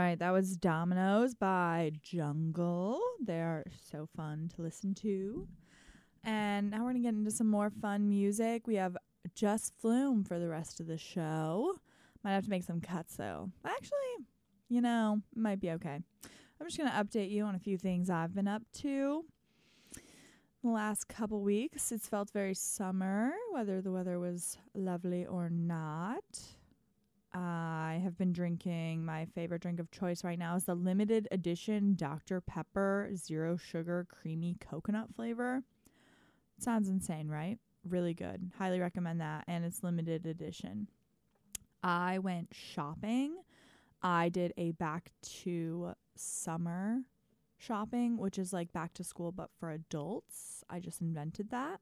right, that was Dominoes by Jungle. They're so fun to listen to. And now we're going to get into some more fun music. We have Just Flume for the rest of the show. Might have to make some cuts, though. Actually, it might be okay. I'm just going to update you on a few things I've been up to the last couple weeks. It's felt very summer, whether the weather was lovely or not. I have been drinking, my favorite drink of choice right now is the limited edition Dr. Pepper Zero Sugar Creamy Coconut flavor. Sounds insane, right? Really good. Highly recommend that. And it's limited edition. I went shopping. I did a back to summer shopping, which is like back to school but for adults. I just invented that.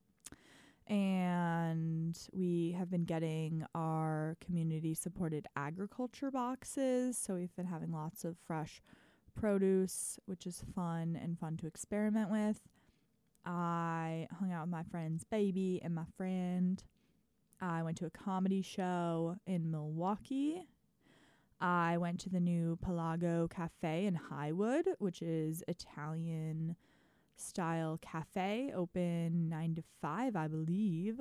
And we have been getting our community supported agriculture boxes. So we've been having lots of fresh produce, which is fun to experiment with. I hung out with my friend's baby and my friend. I went to a comedy show in Milwaukee. I went to the new Pelago Cafe in Highwood, which is Italian style cafe, open 9 to 5, I believe.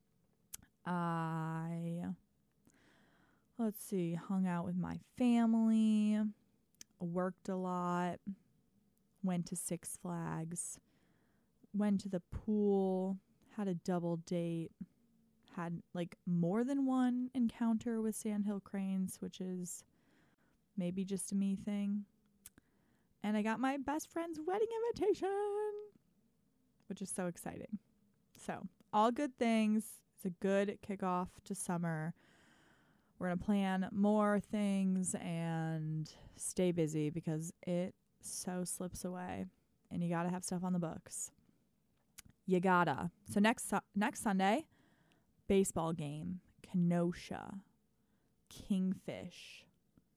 Hung out with my family, worked a lot, went to Six Flags, went to the pool, had a double date, had like more than one encounter with sandhill cranes, which is maybe just a me thing. And I got my best friend's wedding invitation, which is so exciting. So, all good things. It's a good kickoff to summer. We're going to plan more things and stay busy because it so slips away. And you got to have stuff on the books. You gotta. So next Sunday, baseball game, Kenosha, Kingfish.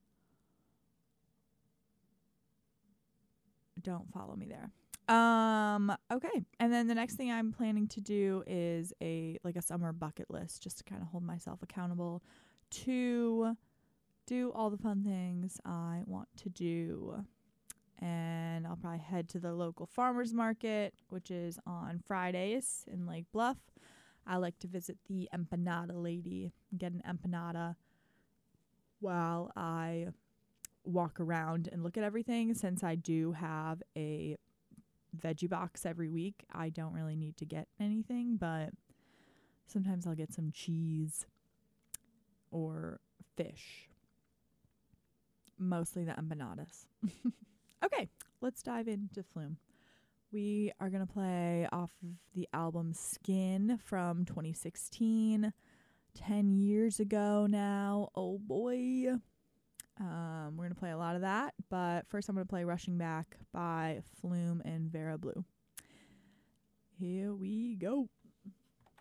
Don't follow me there. Okay. And then the next thing I'm planning to do is a summer bucket list, just to kind of hold myself accountable to do all the fun things I want to do. And I'll probably head to the local farmers market, which is on Fridays in Lake Bluff. I like to visit the empanada lady and get an empanada while I walk around and look at everything. Since I do have a veggie box every week, I don't really need to get anything, but sometimes I'll get some cheese or fish. Mostly the empanadas. Okay, let's dive into Flume. We are going to play off of the album Skin from 2016. 10 years ago now. Oh boy. We're going to play a lot of that, but first I'm going to play Rushing Back by Flume and Vera Blue. Here we go.